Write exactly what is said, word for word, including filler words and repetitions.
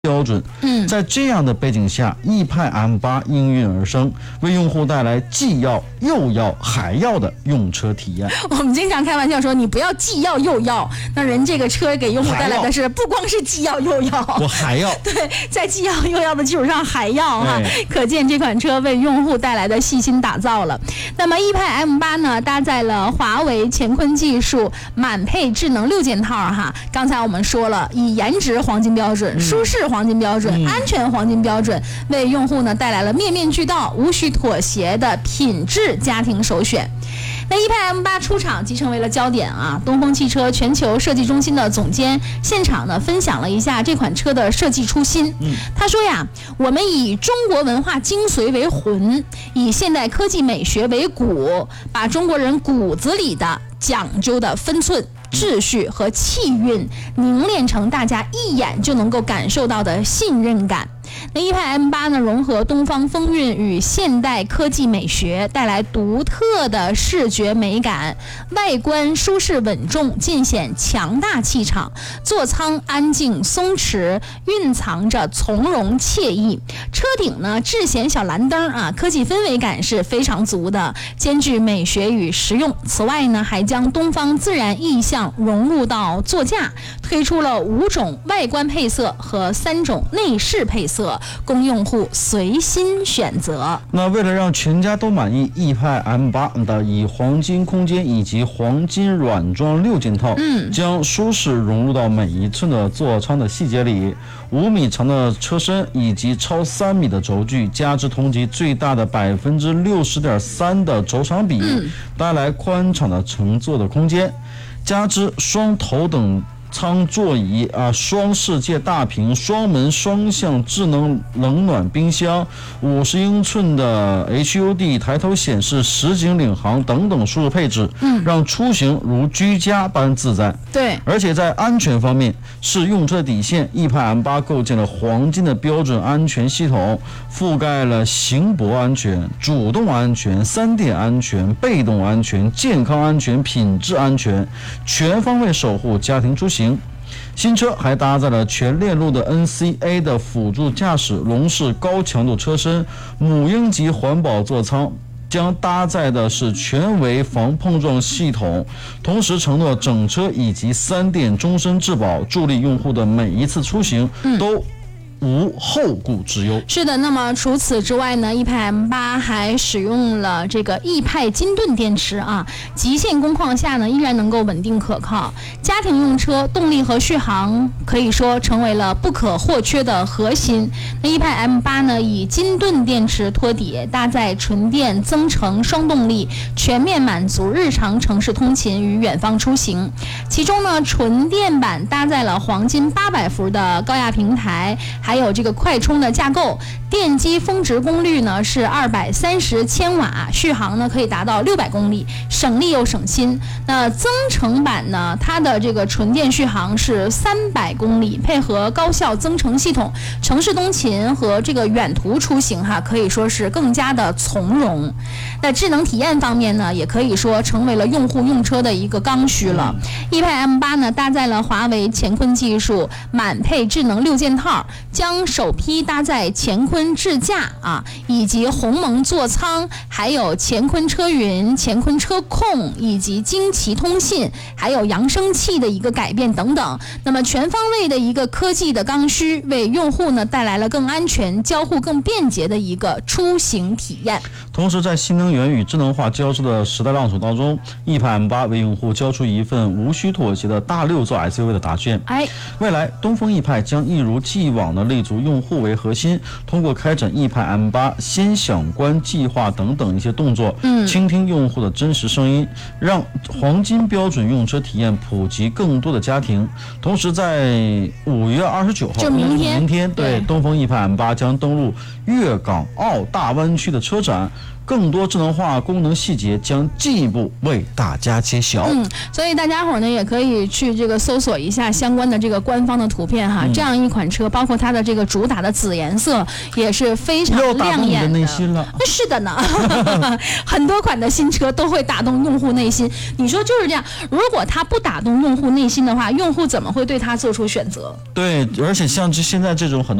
标准。嗯，在这样的背景下，易派 M 八应运而生，为用户带来既要又要还要的用车体验。 我们经常开玩笑说，你不要既要又要，那人这个车给用户带来的是不光是既要又要， 我还要。 对，在既要又要的基础上还要哈，可见这款车为用户带来的细心打造了。那么易派 M 八呢，搭载了华为乾坤技术满配智能六件套哈。刚才我们说了，以颜值黄金标准、嗯、舒适黄金标准、嗯、安全黄金标准，为用户呢带来了面面俱到、无需妥协的品质家庭首选。那易派 M 八出场即成为了焦点啊！东风汽车全球设计中心的总监现场呢分享了一下这款车的设计初心。嗯，他说呀，我们以中国文化精髓为魂，以现代科技美学为骨，把中国人骨子里的讲究的分寸、秩序和气韵凝练成大家一眼就能够感受到的信任感。那易派 M 八呢，融合东方风韵与现代科技美学，带来独特的视觉美感，外观舒适稳重，尽显强大气场，座舱安静松弛，蕴藏着从容惬意。车顶呢智显小蓝灯啊，科技氛围感是非常足的，兼具美学与实用。此外呢，还将东方自然意象融入到座驾，推出了五种外观配色和三种内饰配色，供用户随心选择。 那为了让全家都满意，易派 M 八的以黄金空间以及黄金软装六件套，嗯，将舒适融入到每一寸的座舱的细节里。五米长的车身以及超三米的轴距，加之同级最大的百分之六十点三的轴长比，嗯、带来宽敞的乘坐的空间，加之双头等舱座椅啊，双世界大屏、双门双向智能冷暖冰箱、五十英寸的 H U D 抬头显示、实景领航等等舒适配置，嗯，让出行如居家般自在。 对， 而且在安全方面是用车底线，易派 M 八构建了黄金的标准安全系统，覆盖了行泊安全、主动安全、三电安全、被动安全、健康安全、品质安全，全方位守护家庭出行。新车还搭载了全链路的 N C A 的辅助驾驶，龙式高强度车身，母婴级环保座舱，将搭载的是全维防碰撞系统，同时承诺整车以及三电终身质保，助力用户的每一次出行都无后顾之忧。 是的，那么除此之外呢，易派 M 八还使用了这个易派金盾电池啊，极限工况下呢依然能够稳定可靠。家庭用车动力和续航可以说成为了不可或缺的核心。那易派 M 八呢以金盾电池托底，搭载纯电增程双动力，全面满足日常城市通勤与远方出行。其中呢，纯电版搭载了黄金八百伏的高压平台，还有这个快充的架构，电机峰值功率呢是二百三十千瓦，续航呢可以达到六百公里，省力又省心。那增程版呢，它的这个纯电续航是三百公里，配合高效增程系统，城市通勤和这个远途出行哈，可以说是更加的从容。那智能体验方面呢，也可以说成为了用户用车的一个刚需了。易派 M 八呢搭载了华为乾坤技术满配智能六件套，将首批搭载乾坤智驾啊，以及鸿蒙座舱，还有乾坤车云、乾坤车控，以及惊奇通信，还有扬声器的一个改变等等。那么全方位的一个科技的刚需，为用户呢带来了更安全、交互更便捷的一个出行体验。 同时，在新能源与智能化交织的时代浪潮当中，易派 M 八为用户交出一份无需妥协的大六座 S U V 的答卷。 哎， 未来东风易派将一如既往的立足用户为核心，通过开展易派 M 八先享官计划等等一些动作，嗯，倾听用户的真实声音，让黄金标准用车体验普及更多的家庭。同时，在五月二十九号， 就明天， 明天对，东风易派 M 八将登陆粤港澳大湾区的车展。 更多智能化功能细节将进一步为大家揭晓。 嗯，所以大家伙呢也可以去这个搜索一下相关的这个官方的图片哈。嗯、这样一款车，包括它的这个主打的紫颜色也是非常亮眼的。 又打动你的内心了。 是的呢，很多款的新车都会打动用户内心。你说就是这样，如果它不打动用户内心的话，用户怎么会对它做出选择？ 对，而且像这现在这种很多。